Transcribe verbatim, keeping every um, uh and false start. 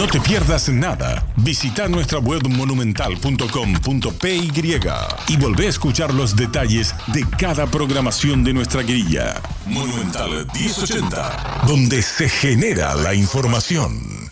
No te pierdas nada. Visita nuestra web monumental punto com punto p y y volvé a escuchar los detalles de cada programación de nuestra grilla. Monumental diez ochenta, donde se genera la información.